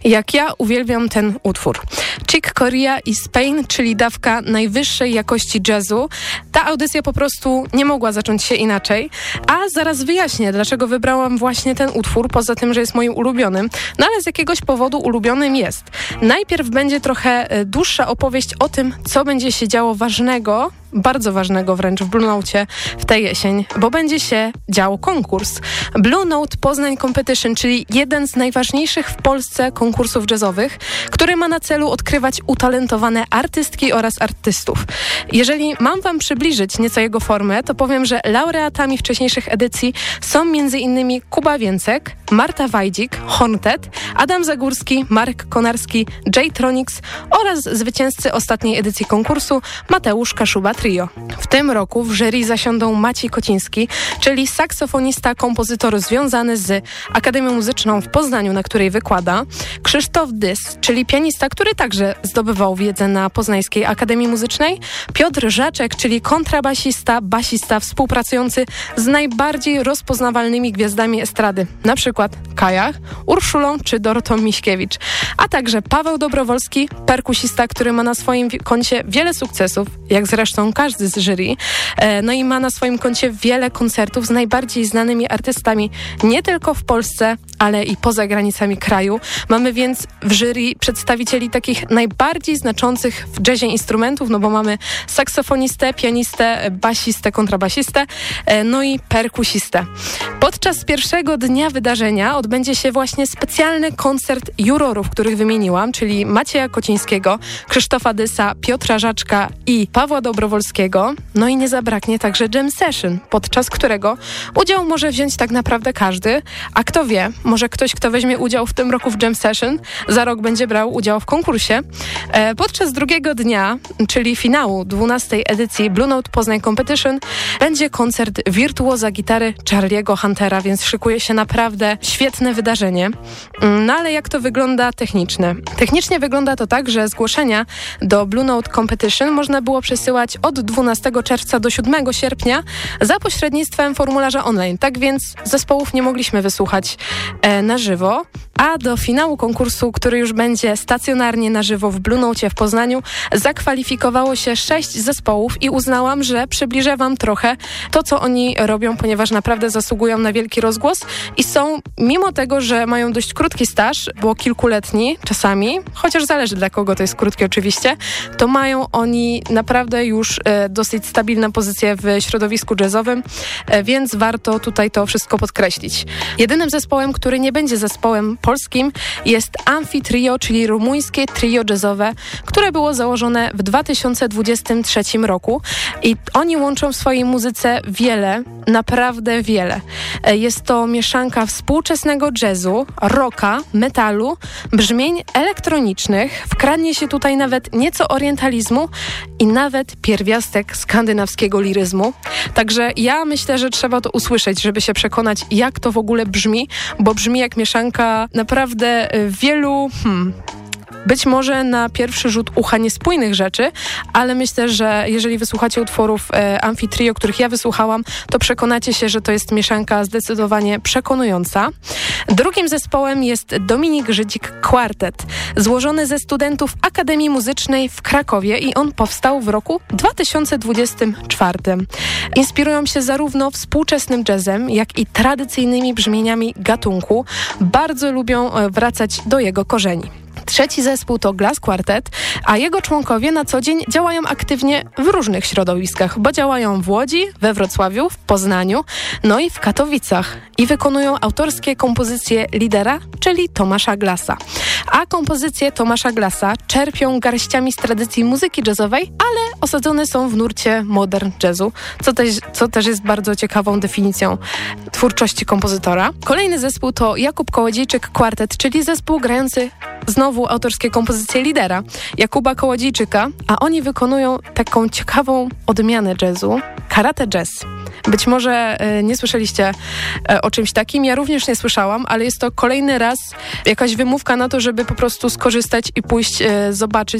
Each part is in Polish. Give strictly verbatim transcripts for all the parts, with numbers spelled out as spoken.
Jak ja uwielbiam ten utwór. Chick Corea i Spain, czyli dawka najwyższej jakości jazzu. Ta audycja po prostu nie mogła zacząć się inaczej, a zaraz wyjaśnię, dlaczego wybrałam właśnie ten utwór, poza tym, że jest moim ulubionym, no ale z jakiegoś powodu ulubionym jest. Najpierw będzie trochę dłuższa opowieść o tym, co będzie się działo ważnego, bardzo ważnego wręcz w Blue Note w tę jesień, bo będzie się dział konkurs. Blue Note Poznań Competition, czyli jeden z najważniejszych w Polsce konkursów jazzowych, który ma na celu odkrywać utalentowane artystki oraz artystów. Jeżeli mam wam przybliżyć nieco jego formę, to powiem, że laureatami wcześniejszych edycji są między innymi Kuba Więcek, Marta Wajdzik, Horntet, Adam Zagórski, Marek Konarski, J-Tronics oraz zwycięzcy ostatniej edycji konkursu Mateusz Kaszuba Trio. W tym roku w jury zasiądą Maciej Kociński, czyli saksofonista, kompozytor związany z Akademią Muzyczną w Poznaniu, na której wykłada, Krzysztof Dys, czyli pianista, który także zdobywał wiedzę na Poznańskiej Akademii Muzycznej, Piotr Żaczek, czyli kontrabasista, basista współpracujący z najbardziej rozpoznawalnymi gwiazdami estrady, na przykład Kajach, Urszulą czy Dorotą Miśkiewicz, a także Paweł Dobrowolski, perkusista, który ma na swoim koncie wiele sukcesów, jak zresztą każdy z jury, no i ma na swoim koncie wiele koncertów z najbardziej znanymi artystami, nie tylko w Polsce, ale i poza granicami kraju. Mamy więc w jury przedstawicieli takich najbardziej znaczących w jazzie instrumentów, no bo mamy saksofonistę, pianistę, basistę, kontrabasistę, no i perkusistę. Podczas pierwszego dnia wydarzenia odbędzie się właśnie specjalny koncert jurorów, których wymieniłam, czyli Macieja Kocińskiego, Krzysztofa Dysa, Piotra Żaczka i Pawła Dobrowolskiego. No i nie zabraknie także jam session, podczas którego udział może wziąć tak naprawdę każdy, a kto wie, może ktoś, kto weźmie udział w tym roku w jam session, za rok będzie brał udział w konkursie. E, podczas drugiego dnia, czyli finału dwunastej edycji Blue Note Poznań Competition, będzie koncert wirtuoza gitary Charlie'ego Huntera, więc szykuje się naprawdę świetne wydarzenie. No ale jak to wygląda technicznie? Technicznie wygląda to tak, że zgłoszenia do Blue Note Competition można było przesyłać od dwunastego czerwca do siódmego sierpnia za pośrednictwem formularza online. Tak więc zespołów nie mogliśmy wysłuchać e, na żywo, a do finału konkursu, który już będzie stacjonarnie na żywo w Blue Note w Poznaniu, zakwalifikowało się sześć zespołów i uznałam, że przybliżę wam trochę to, co oni robią, ponieważ naprawdę zasługują na wielki rozgłos i są, mimo tego, że mają dość krótki staż, bo kilkuletni czasami, chociaż zależy dla kogo to jest krótki oczywiście, to mają oni naprawdę już e, dosyć stabilne pozycje w środowisku jazzowym, e, więc warto tutaj to wszystko podkreślić. Jedynym zespołem, który nie będzie zespołem polskim, jest Amfi Trio, czyli rumuńskie trio jazzowe, które było założone w dwa tysiące dwudziestym trzecim roku i oni łączą w swojej muzyce wiele, naprawdę wiele. Jest to mieszanka współczesnego jazzu, rocka, metalu, brzmień elektronicznych, wkradnie się tutaj nawet nieco orientalizmu i nawet pierwiastek skandynawskiego liryzmu. Także ja myślę, że trzeba to usłyszeć, żeby się przekonać, jak to w ogóle brzmi, bo brzmi jak mieszanka naprawdę wielu... Hmm, być może na pierwszy rzut ucha niespójnych rzeczy, ale myślę, że jeżeli wysłuchacie utworów e, Amfi Trio, których ja wysłuchałam, to przekonacie się, że to jest mieszanka zdecydowanie przekonująca. Drugim zespołem jest Dominik Żydzik Quartet, złożony ze studentów Akademii Muzycznej w Krakowie i on powstał w roku dwa tysiące dwudziestym czwartym. Inspirują się zarówno współczesnym jazzem, jak i tradycyjnymi brzmieniami gatunku. Bardzo lubią e, wracać do jego korzeni. Trzeci zespół to Glass Quartet, a jego członkowie na co dzień działają aktywnie w różnych środowiskach, bo działają w Łodzi, we Wrocławiu, w Poznaniu, no i w Katowicach i wykonują autorskie kompozycje lidera, czyli Tomasza Glassa. A kompozycje Tomasza Glassa czerpią garściami z tradycji muzyki jazzowej, ale osadzone są w nurcie modern jazzu, co też, co też jest bardzo ciekawą definicją twórczości kompozytora. Kolejny zespół to Jakub Kołodziejczyk Quartet, czyli zespół grający znowu autorskie kompozycje lidera Jakuba Kołodziejczyka, a oni wykonują taką ciekawą odmianę jazzu, karate jazz. Być może e, nie słyszeliście e, o czymś takim, ja również nie słyszałam, ale jest to kolejny raz jakaś wymówka na to, żeby po prostu skorzystać i pójść e, zobaczyć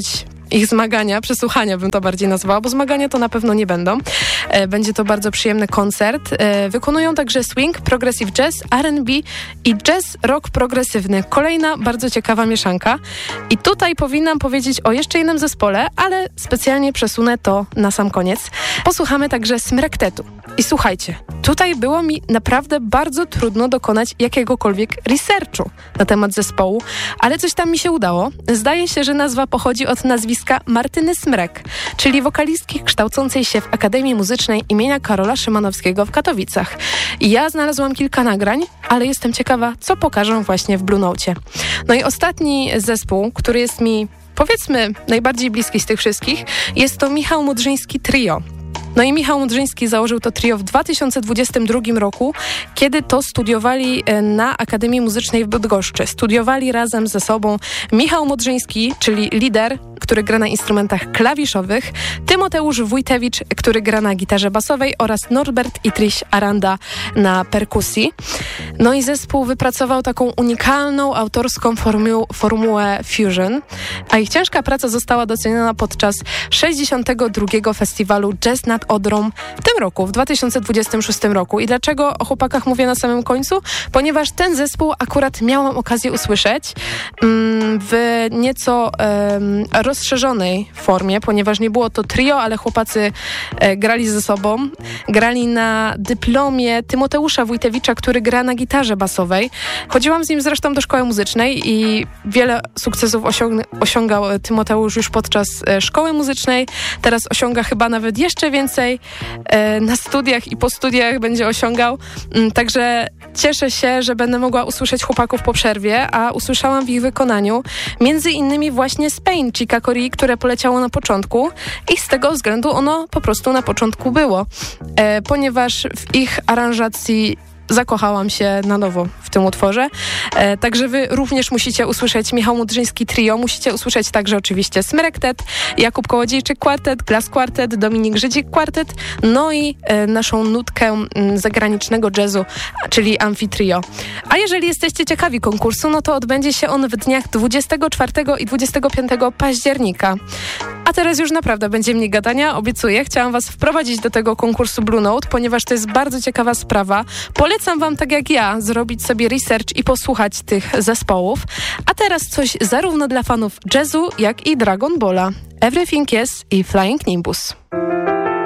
ich zmagania, przesłuchania bym to bardziej nazwała, bo zmagania to na pewno nie będą. E, będzie to bardzo przyjemny koncert. E, wykonują także swing, progressive jazz, R and B i jazz rock progresywny. Kolejna bardzo ciekawa mieszanka. I tutaj powinnam powiedzieć o jeszcze jednym zespole, ale specjalnie przesunę to na sam koniec. Posłuchamy także Smrektetu. I słuchajcie, tutaj było mi naprawdę bardzo trudno dokonać jakiegokolwiek researchu na temat zespołu, ale coś tam mi się udało. Zdaje się, że nazwa pochodzi od nazwiska Martyny Smrek, czyli wokalistki kształcącej się w Akademii Muzycznej imienia Karola Szymanowskiego w Katowicach. I ja znalazłam kilka nagrań, ale jestem ciekawa, co pokażą właśnie w Blue Note. No i ostatni zespół, który jest mi, powiedzmy, najbardziej bliski z tych wszystkich, jest to Michał Mudrzyński Trio. No i Michał Mudrzyński założył to trio w dwa tysiące dwudziestym drugim roku, kiedy to studiowali na Akademii Muzycznej w Bydgoszczy. Studiowali razem ze sobą Michał Mudrzyński, czyli lider, który gra na instrumentach klawiszowych, Tymoteusz Wójtewicz, który gra na gitarze basowej oraz Norbert i Triś Aranda na perkusji. No i zespół wypracował taką unikalną, autorską formu- formułę fusion, a ich ciężka praca została doceniona podczas sześćdziesiątego drugiego festiwalu Jazz nad Odrą w tym roku, w dwa tysiące dwudziestym szóstym roku. I dlaczego o chłopakach mówię na samym końcu? Ponieważ ten zespół akurat miałam okazję usłyszeć mm, w nieco um, rozszerzonej formie, ponieważ nie było to trio, ale chłopacy e, grali ze sobą. Grali na dyplomie Tymoteusza Wójtewicza, który gra na gitarze basowej. Chodziłam z nim zresztą do szkoły muzycznej i wiele sukcesów osiąg- osiągał Tymoteusz już podczas e, szkoły muzycznej. Teraz osiąga chyba nawet jeszcze więcej e, na studiach i po studiach będzie osiągał. Mm, także cieszę się, że będę mogła usłyszeć chłopaków po przerwie, a usłyszałam w ich wykonaniu między innymi właśnie Spain Chica Corea, które poleciało na początku i z tego względu ono po prostu na początku było, e, ponieważ w ich aranżacji zakochałam się na nowo w tym utworze. E, także wy również musicie usłyszeć Michał Mudrzyński Trio, musicie usłyszeć także oczywiście Smrektet, Jakub Kołodziejczyk Quartet, Glass Quartet, Dominik Żydzik Quartet, no i e, naszą nutkę m, zagranicznego jazzu, czyli Amfitrio. A jeżeli jesteście ciekawi konkursu, no to odbędzie się on w dniach dwudziestego czwartego i dwudziestego piątego października. A teraz już naprawdę będzie mniej gadania, obiecuję. Chciałam was wprowadzić do tego konkursu Blue Note, ponieważ to jest bardzo ciekawa sprawa. Polecam wam, tak jak ja, zrobić sobie research i posłuchać tych zespołów. A teraz coś zarówno dla fanów jazzu, jak i Dragon Balla. Everything Yes i Flying Nimbus.